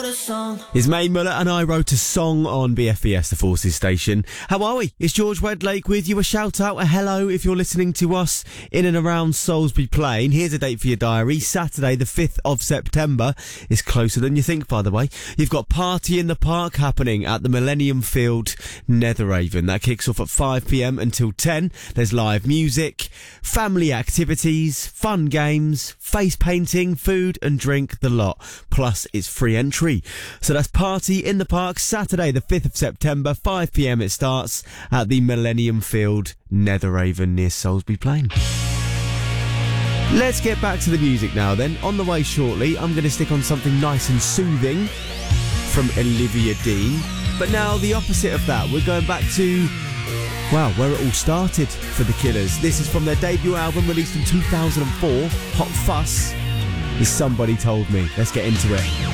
It's Mae Muller and I wrote a song on BFBS, the Forces station. How are we? It's George Wedlake with you. A shout out, a hello if you're listening to us in and around Salisbury Plain. Here's a date for your diary. Saturday, the 5th of September. It's closer than you think, by the way. You've got Party in the Park happening at the Millennium Field, Netheravon. That kicks off at 5pm until 10. There's live music, family activities, fun games, face painting, food and drink, the lot. Plus, it's free entry. So that's Party in the Park, Saturday the 5th of September, 5pm it starts at the Millennium Field, Netheravon near Salisbury Plain. Let's get back to the music now then. On the way shortly, I'm going to stick on something nice and soothing from Olivia Dean. But now the opposite of that, we're going back to, well, where it all started for The Killers. This is from their debut album released in 2004, Hot Fuss. Is Somebody Told Me. Let's get into it.